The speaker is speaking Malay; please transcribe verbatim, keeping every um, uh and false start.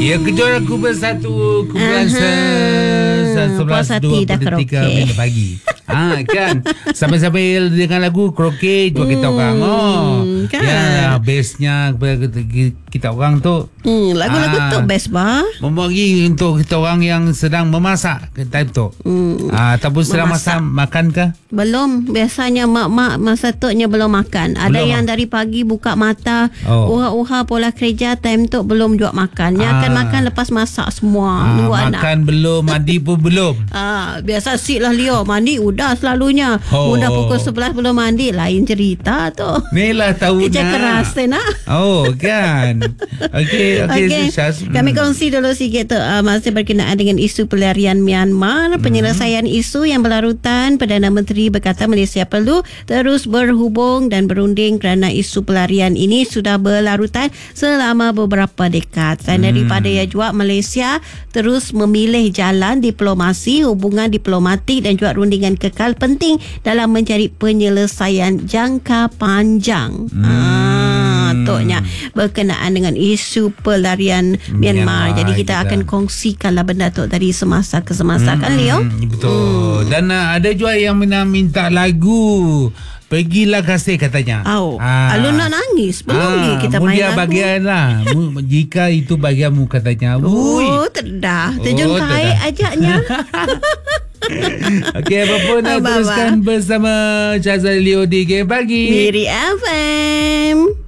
Ya, kejut aku bersatu kumpulan sebelas dua puluh tiga minit pagi. Ah, kan. Sambil-sambil dengan lagu karaoke juga kita orang. Oh, kan? Ya, base-nya kita orang tu. Hmm, lagu-lagu ah, tu best bah. Membagi untuk kita orang yang sedang memasak time tu. Hmm. Ah, ataupun sedang masak makan ke? Belum. Biasanya mak-mak masa tu nya belum makan. Ada belum. Yang dari pagi buka mata, oh. uha-uha pola kerja time tu belum juga makan. Yang ah. akan makan lepas masak semua. Ah, makan anak. Belum, mandi pun belum. Ah, biasa sik lah Leo. Mandi udah selalunya. Oh. Udah pukul sebelas belum mandi. Lain cerita tu. Ni lah tahu nak. Kerja keras nak. Oh, kan. Okey, okey. Okay. Hmm. Kami kongsi dulu sikit tu uh, masih berkenaan dengan isu pelarian Myanmar. Penyelesaian hmm. isu yang berlarutan. Perdana Menteri berkata Malaysia perlu terus berhubung dan berunding kerana isu pelarian ini sudah berlarutan selama beberapa dekad. Selain hmm. daripada ia juga Malaysia terus memilih jalan diplomasi, hubungan diplomatik dan juga rundingan kekal penting dalam mencari penyelesaian jangka panjang. Hmm. Ah, toknya berkenaan dengan isu pelarian Myanmar. Myanmar. Jadi kita, kita akan kongsikanlah benda tu dari semasa ke semasa hmm, kan Leo? Betul. Hmm. Dan uh, ada juga yang minta lagu Pergilah Kasih katanya. Oh, ah. Alun nak nangis. Belum ah, ni kita main lagu. Bagian lah. Jika itu bagianmu katanya. Oh, terdah. Terjun oh, kait ajaknya. Okey, apa pun nak teruskan bersama Syazali Leo di Game Pagi. Miri F M.